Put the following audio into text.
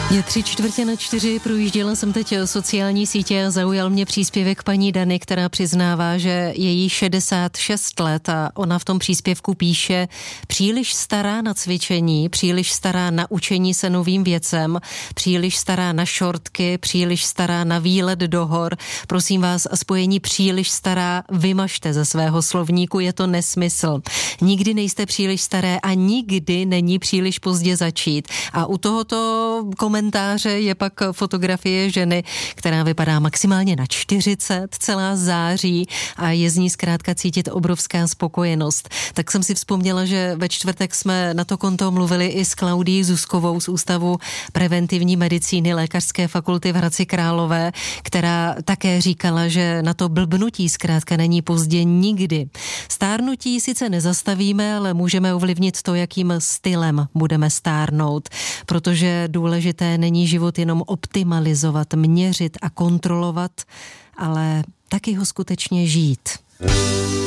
Je 3:45, projížděla jsem teď sociální sítě a zaujal mě příspěvek paní Dany, která přiznává, že je jí 66 let a ona v tom příspěvku píše: příliš stará na cvičení, příliš stará na učení se novým věcem, příliš stará na šortky, příliš stará na výlet do hor. Prosím vás, spojení příliš stará vymažte ze svého slovníku, je to nesmysl. Nikdy nejste příliš staré a nikdy není příliš pozdě začít. A u tohoto komentáře je pak fotografie ženy, která vypadá maximálně na 40, celá září a je z ní zkrátka cítit obrovská spokojenost. Tak jsem si vzpomněla, že ve čtvrtek jsme na to konto mluvili i s Klaudií Zuzkovou z Ústavu preventivní medicíny Lékařské fakulty v Hradci Králové, která také říkala, že na to blbnutí zkrátka není pozdě nikdy. Stárnutí sice nezastavíme, ale můžeme ovlivnit to, jakým stylem budeme stárnout, protože důležité není život jenom optimalizovat, měřit a kontrolovat, ale taky ho skutečně žít.